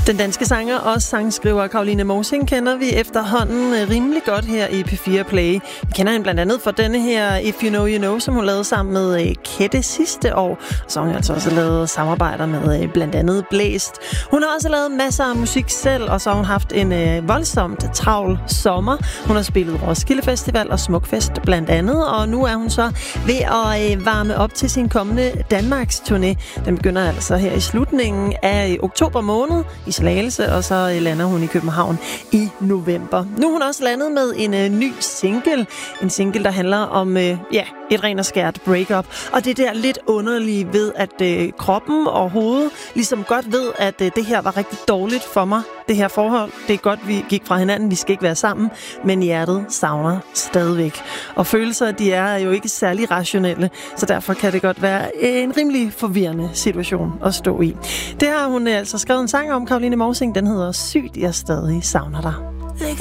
Den danske sanger og sangskriver Caroline Mousing kender vi efterhånden rimelig godt her i P4 Play. Vi kender hende blandt andet for denne her If You Know You Know, som hun lavede sammen med Kette sidste år. Så har hun altså også lavet samarbejder med blandt andet Blæst. Hun har også lavet masser af musik selv, og så har hun haft en voldsomt travl sommer. Hun har spillet Roskilde Festival og Smukfest blandt andet, og nu er hun så ved at varme op til sin kommende Danmarks turné. Den begynder altså her i slutningen af oktober måned i Slagelse, og så lander hun i København i november. Nu er hun også landet med en ny single. En single, der handler om et ren og skært breakup. Og det der lidt underlige ved, at kroppen og hovedet ligesom godt ved, at det her var rigtig dårligt for mig. Det her forhold, det er godt, vi gik fra hinanden, vi skal ikke være sammen, men hjertet savner stadigvæk. Og følelser, de er jo ikke særlig rationelle, så derfor kan det godt være en rimelig forvirrende situation at stå i. Det har hun altså skrevet en sang om, Caroline Mousing. Den hedder Sygt, jeg stadig savner dig.